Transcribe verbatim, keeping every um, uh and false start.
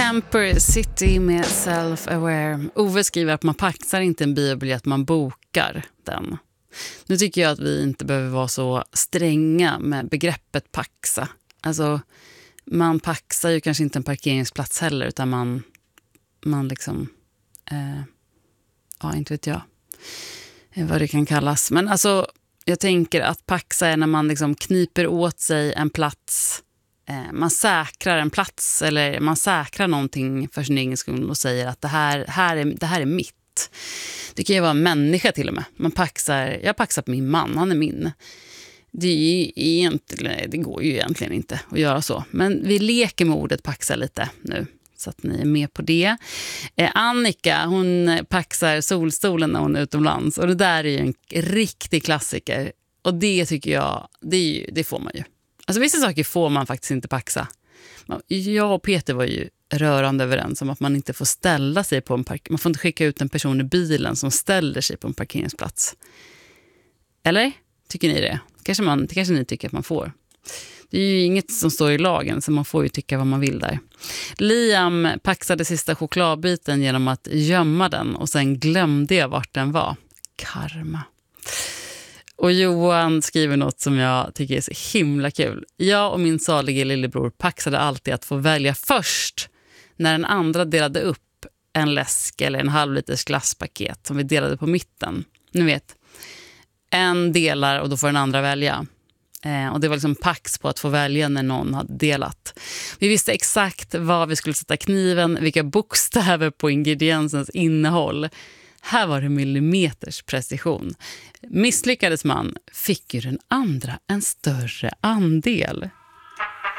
Camper City med Self-Aware. Ove skriver att man paxar inte en biobiljett, man bokar den. Nu tycker jag att vi inte behöver vara så stränga med begreppet paxa. Alltså, man paxar ju kanske inte en parkeringsplats heller, utan man, man liksom, eh, ja, inte vet jag vad det kan kallas. Men alltså, jag tänker att paxa är när man liksom kniper åt sig en plats. Man säkrar en plats eller man säkrar någonting för sin egen skull och säger att det här, här är, det här är mitt. Det kan ju vara en människa till och med. Man paxar, jag paxar på min man, han är min. Det, är ju egentligen, det går ju egentligen inte att göra så. Men vi leker med ordet paxa lite nu, så att ni är med på det. Eh, Annika, hon paxar solstolen när hon är utomlands. Och det där är ju en riktig klassiker. Och det tycker jag, det, är ju, det får man ju. Alltså vissa saker får man faktiskt inte paxa. Jag och Peter var ju rörande överens om att man inte får ställa sig på en park. Man får inte skicka ut en person i bilen som ställer sig på en parkeringsplats. Eller? Tycker ni det? Kanske, man, kanske ni tycker att man får. Det är ju inget som står i lagen, så man får ju tycka vad man vill där. Liam paxade sista chokladbiten genom att gömma den och sen glömde jag vart den var. Karma. Och Johan skriver något som jag tycker är så himla kul. Jag och min salige lillebror paxade alltid att få välja först när den andra delade upp en läsk eller en halv liters glasspaket som vi delade på mitten. Ni vet, en delar och då får den andra välja. Eh, och det var liksom pax på att få välja när någon hade delat. Vi visste exakt var vi skulle sätta kniven, vilka bokstäver på ingrediensens innehåll. Här var det millimeters precision. Misslyckades man fick ju den andra en större andel.